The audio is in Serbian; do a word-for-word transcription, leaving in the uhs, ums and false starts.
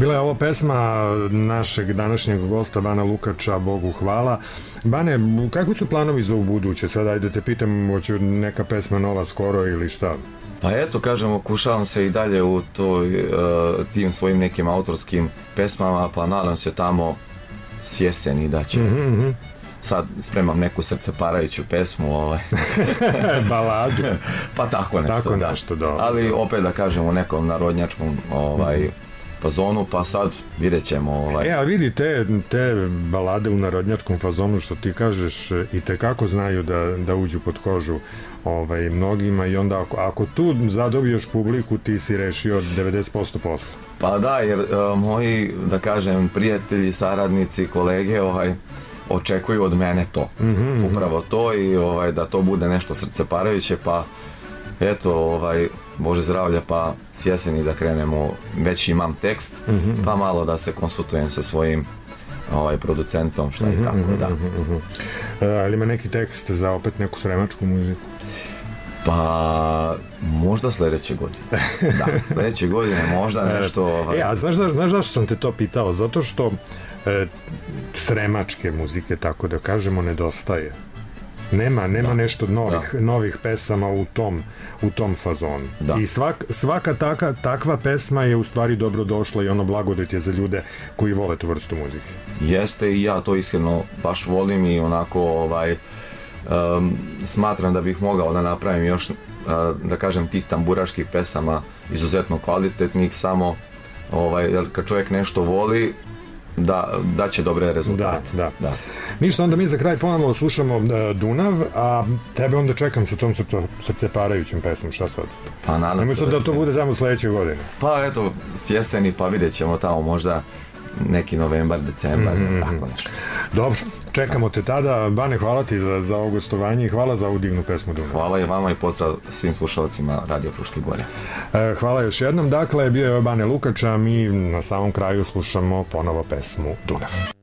Bila je ovo pesma našeg današnjeg gosta Bana Lukača, Bogu hvala. Bane, kakvi su planovi za u buduće? Sad ajde te pitam, hoće neka pesma nova skoro ili šta? Pa eto, kažem, okušavam se i dalje u toj, uh, tim svojim nekim autorskim pesmama, pa nadam se tamo s jeseni da će... Mm-hmm. Sad spremam neku srceparajuću pesmu, ovaj. Baladu. Pa tako nešto, tako da. Nešto, da. Ali opet da kažem u nekom narodnjačkom ovaj, mm. fazonu, pa sad vidjet ćemo. Ovaj. E, a vidi, te, te balade u narodnjačkom fazonu, što ti kažeš, i tekako znaju da, da uđu pod kožu ovaj, mnogima, i onda ako, ako tu zadobiješ publiku, ti si rešio devedeset posto posla. Pa da, jer uh, moji, da kažem, prijatelji, saradnici, kolege, ovaj, očekuju od mene to, mm-hmm. upravo to, i ovaj, da to bude nešto srceparajuće, pa eto, ovaj, Bože zdravlja, pa s jeseni da krenemo, već imam tekst, mm-hmm. pa malo da se konsultujem sa svojim ovaj, producentom, šta mm-hmm. i kako, da. Mm-hmm. E, ali ima neki tekst za opet neku sremačku muziku? Pa možda sledeće godine. Da, sledeće godine možda nešto... Ovaj... E, a znaš, znaš, znaš zašto sam te to pitao? Zato što e, sremačke muzike, tako da kažemo, nedostaje. Nema, nema da. nešto novih, da. novih pesama u tom, u tom fazonu. Da. I svak, svaka taka, takva pesma je u stvari dobro došla i ono blagodet je za ljude koji vole tu vrstu muzike. Jeste, i ja to iskreno baš volim i onako ovaj, um, smatram da bih mogao da napravim još, uh, da kažem, tih tamburaških pesama izuzetno kvalitetnih, samo ovaj, jer kad čovjek nešto voli, da, da će dobre rezultate. Da, da. da. Ništa, onda mi za kraj ponovno slušamo uh, Dunav, a tebe onda čekam sa tom srce, srceparajućim pesmom, šta sad? Pa nadam Nemo se sad da, da to bude samo sledeće godine. Pa eto, s jeseni, pa vidjet ćemo tamo možda neki novembar, decembar, mm-hmm. tako nešto. Dobro, čekamo te tada. Bane, hvala ti za, za ovo gostovanje i hvala za ovu divnu pesmu Dunav. Hvala i vama i pozdrav svim slušalcima Radio Fruške Gore. E, hvala još jednom. Dakle, bio je Bane Lukač, a mi na samom kraju slušamo ponovo pesmu Dunav.